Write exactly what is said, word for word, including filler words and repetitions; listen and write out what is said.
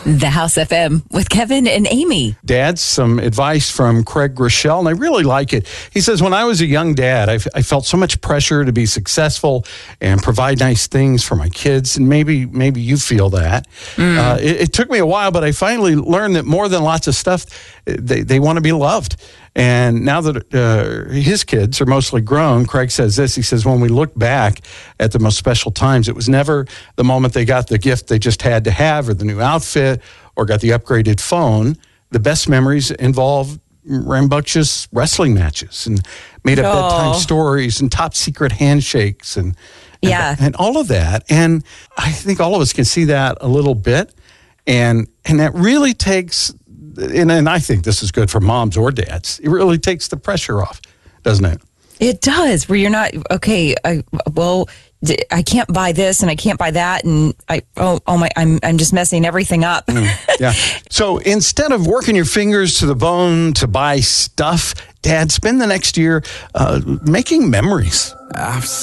The House F M with Kevin and Amy. Dad, some advice from Craig Rochelle, and I really like it. He says, when I was a young dad, I, I felt so much pressure to be successful and provide nice things for my kids, and maybe maybe you feel that. Mm. Uh, it, it took me a while, but I finally learned that more than lots of stuff, they, they want to be loved. And now that uh, his kids are mostly grown, Craig says this. He says, when we look back at the most special times, it was never the moment they got the gift they just had to have or the new outfit or got the upgraded phone. The best memories involve rambunctious wrestling matches and made up Oh. bedtime stories and top secret handshakes and, and, Yeah. and all of that. And I think all of us can see that a little bit. And, and that really takes... And, and I think this is good for moms or dads. It really takes the pressure off, doesn't it? It does, where you're not, okay, I, well, d- I can't buy this and I can't buy that. And I, oh, oh my, I'm, I'm just messing everything up. Mm, yeah. So instead of working your fingers to the bone to buy stuff, Dad, spend the next year uh, making memories. I've